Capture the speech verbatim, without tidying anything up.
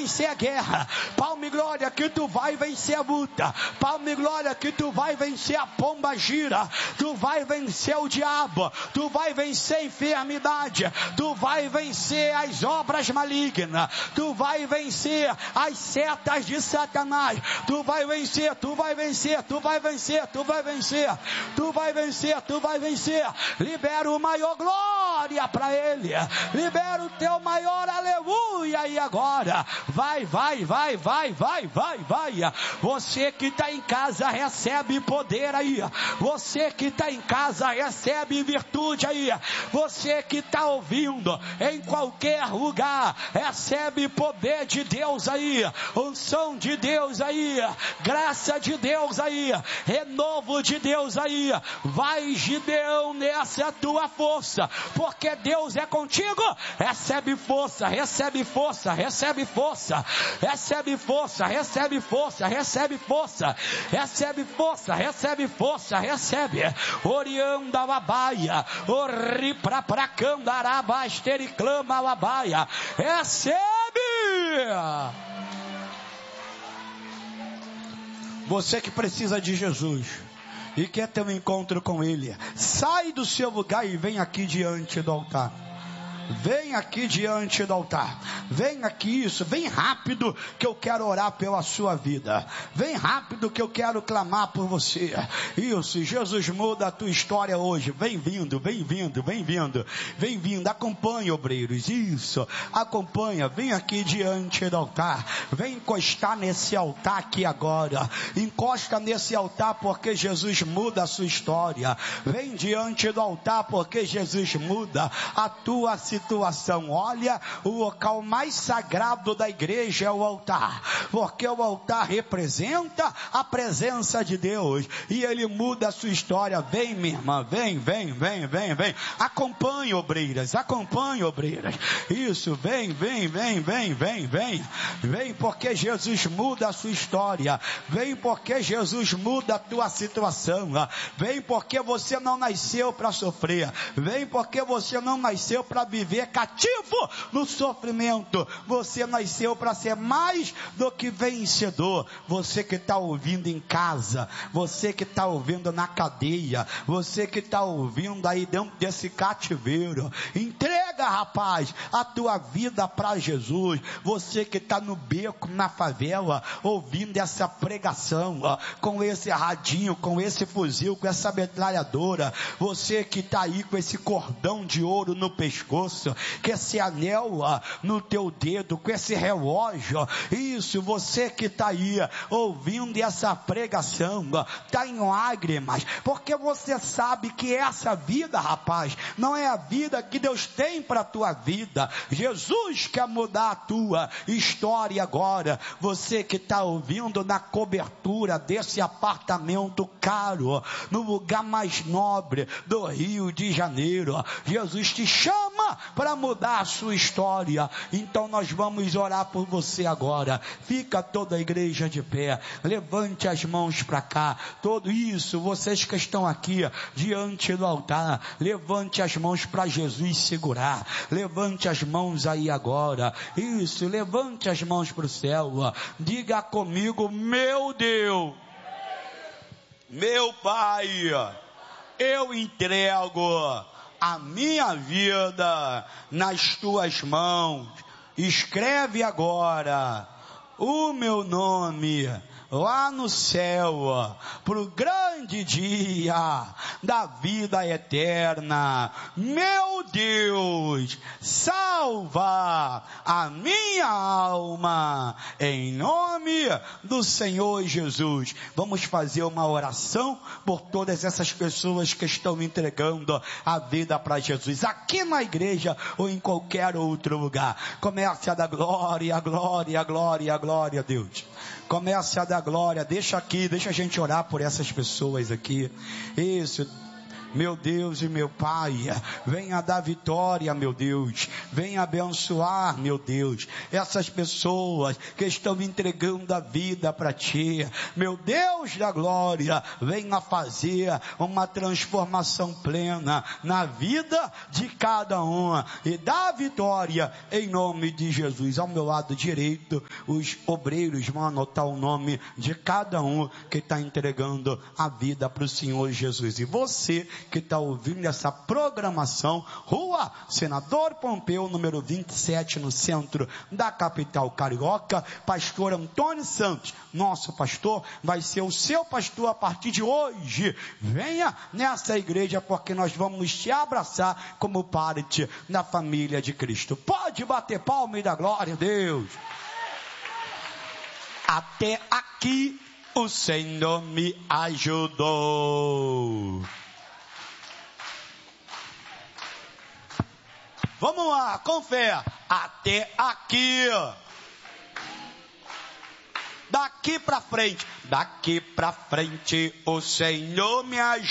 vencer a guerra. Palma e glória que tu vai vencer a luta. Palma e glória que tu vai vencer a pomba gira. Tu vai vencer o diabo. Tu vai vencer a enfermidade. Tu vai vencer as obras malignas. Tu vai vencer as setas de Satanás. Tu vai vencer, tu vai vencer, tu vai vencer, tu vai vencer. Tu vai vencer, tu vai vencer. Libera o maior glória para ele. Libera o teu maior aleluia. E agora, vai, vai, vai, vai, vai, vai, vai. Você que está em casa, recebe poder aí. Você que está em casa, recebe virtude aí. Você que está ouvindo em qualquer lugar, recebe poder de Deus aí, unção de Deus aí, graça de Deus aí, renovo de Deus aí. Vai, Gideão, nessa tua força, porque Deus é contigo. Recebe força, recebe força, recebe força, recebe força, recebe força, recebe força, recebe força, recebe força, recebe. Orianda Labaia, Ori pra pracanda arabasteri clama Labaia. Recebe. Você que precisa de Jesus e quer ter um encontro com Ele, sai do seu lugar e vem aqui diante do altar. Vem aqui diante do altar. Vem aqui, isso, vem rápido que eu quero orar pela sua vida. Vem rápido que eu quero clamar por você. Isso, Jesus muda a tua história hoje. Vem vindo, vem vindo, vem vindo. Vem vindo, acompanha, obreiros. Isso, acompanha, vem aqui diante do altar. Vem encostar nesse altar aqui agora. Encosta nesse altar porque Jesus muda a sua história. Vem diante do altar porque Jesus muda a tua situação. Situação. Olha, o local mais sagrado da igreja é o altar, porque o altar representa a presença de Deus e ele muda a sua história. Vem, minha irmã, vem, vem, vem, vem, vem. Acompanhe, obreiras, acompanhe, obreiras. Isso, vem, vem, vem, vem, vem, vem. Vem porque Jesus muda a sua história. Vem porque Jesus muda a tua situação. Vem porque você não nasceu para sofrer. Vem porque você não nasceu para viver cativo no sofrimento. Você nasceu para ser mais do que vencedor. Você que está ouvindo em casa, você que está ouvindo na cadeia, você que está ouvindo aí dentro desse cativeiro, entrega, rapaz, a tua vida para Jesus. Você que está no beco, na favela, ouvindo essa pregação, ó, com esse radinho, com esse fuzil, com essa metralhadora, você que está aí com esse cordão de ouro no pescoço, com esse anel ó, no teu dedo, com esse relógio, isso, você que está aí ouvindo essa pregação, está em lágrimas, porque você sabe que essa vida, rapaz, não é a vida que Deus tem para a tua vida. Jesus quer mudar a tua história agora. Você que está ouvindo na cobertura desse apartamento caro, no lugar mais nobre do Rio de Janeiro, Jesus te chama para mudar a sua história. Então nós vamos orar por você agora. Fica toda a igreja de pé, levante as mãos para cá, tudo isso, vocês que estão aqui diante do altar, levante as mãos para Jesus segurar, levante as mãos aí agora, isso, levante as mãos para o céu, diga comigo: meu Deus, meu Pai, eu entrego a minha vida nas tuas mãos. Escreve agora o meu nome lá no céu, pro grande dia da vida eterna. Meu Deus, salva a minha alma, em nome do Senhor Jesus. Vamos fazer uma oração por todas essas pessoas que estão entregando a vida para Jesus, aqui na igreja ou em qualquer outro lugar. Comece a dar glória, glória, glória, glória a Deus. Comece a dar glória, deixa aqui, deixa a gente orar por essas pessoas aqui. Isso, meu Deus e meu Pai, venha dar vitória, meu Deus, venha abençoar, meu Deus, essas pessoas que estão entregando a vida para Ti, meu Deus da glória, venha fazer uma transformação plena na vida de cada um e dá vitória em nome de Jesus. Ao meu lado direito, os obreiros vão anotar o nome de cada um que está entregando a vida para o Senhor Jesus. E você que está ouvindo essa programação, Rua Senador Pompeu, número vinte e sete, no centro da capital carioca, pastor Antônio Santos, nosso pastor, vai ser o seu pastor a partir de hoje. Venha nessa igreja, porque nós vamos te abraçar como parte da família de Cristo. Pode bater palma e dar glória a Deus. Até aqui o Senhor me ajudou. Vamos lá, com fé. Até aqui. Daqui para frente. Daqui para frente o Senhor me ajudou.